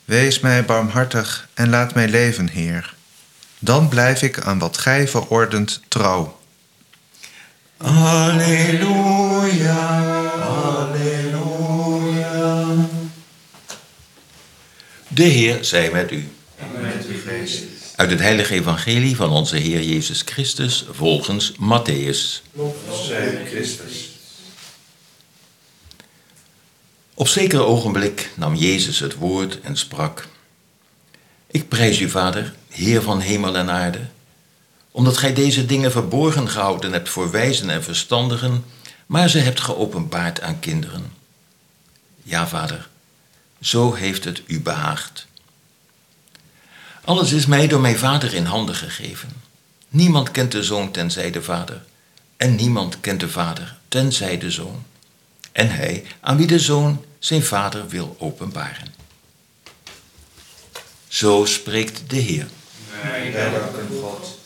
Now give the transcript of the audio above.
Wees mij barmhartig en laat mij leven, Heer. Dan blijf ik aan wat Gij verordent trouw. Alleluia, alleluia. De Heer zij met u. En met uw geest. Uit het heilige evangelie van onze Heer Jezus Christus volgens Mattheüs. Lof zij Christus. Op zeker ogenblik nam Jezus het woord en sprak: Ik prijs u, Vader, Heer van hemel en aarde, omdat gij deze dingen verborgen gehouden hebt voor wijzen en verstandigen, maar ze hebt geopenbaard aan kinderen. Ja, Vader, zo heeft het u behaagd. Alles is mij door mijn Vader in handen gegeven. Niemand kent de Zoon tenzij de Vader, en niemand kent de Vader tenzij de Zoon. En hij aan wie de Zoon zijn Vader wil openbaren. Zo spreekt de Heer. Wij danken God.